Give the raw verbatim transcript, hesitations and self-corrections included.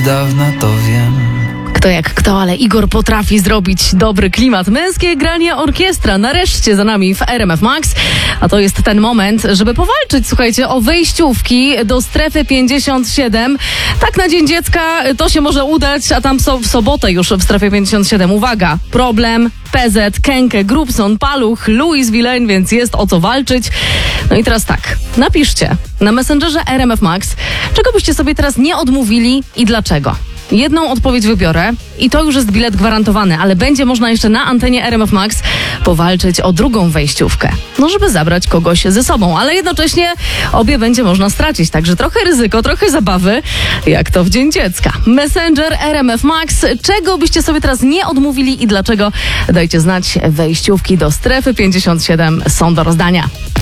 Dawna to wiem. Kto jak kto, ale Igor potrafi zrobić dobry klimat. Męskie granie orkiestra nareszcie za nami w R M F Max. A to jest ten moment, żeby powalczyć, słuchajcie, o wejściówki do strefy pięćdziesiąt siedem. Tak na Dzień Dziecka to się może udać, a tam so, w sobotę już w strefie pięćdziesiąt siedem. Uwaga, Problem, P Z, Kenke, Grubson, Paluch, Louis Villain, więc jest o co walczyć. No i teraz tak, napiszcie na Messengerze R M F Max, czego byście sobie teraz nie odmówili i dlaczego. Jedną odpowiedź wybiorę i to już jest bilet gwarantowany, ale będzie można jeszcze na antenie R M F Max powalczyć o drugą wejściówkę. No, żeby zabrać kogoś ze sobą, ale jednocześnie obie będzie można stracić. Także trochę ryzyko, trochę zabawy, jak to w Dzień Dziecka. Messenger R M F Max. Czego byście sobie teraz nie odmówili i dlaczego? Dajcie znać. Wejściówki do strefy pięćdziesiąt siedem są do rozdania.